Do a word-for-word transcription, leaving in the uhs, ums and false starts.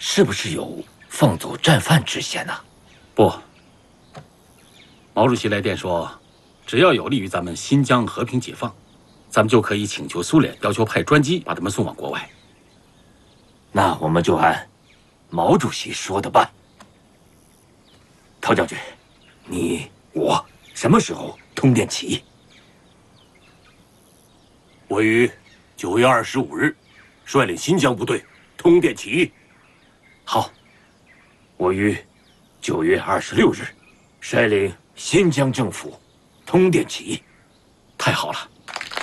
是不是有放走战犯之嫌呢？ 不，毛主席来电说，只要有利于咱们新疆和平解放，咱们就可以请求苏联要求派专机把他们送往国外。 那我们就按毛主席说的办。陶将军，你我什么时候通电起义？ 我于九月二十五日率领新疆部队通电起义。 好，我于九月二十六日率领新疆政府通电起义。 太好了。